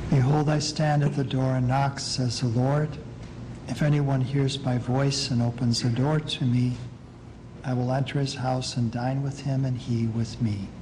Behold, I stand at the door and knock, says the Lord. If anyone hears my voice and opens the door to me, I will enter his house and dine with him and he with me.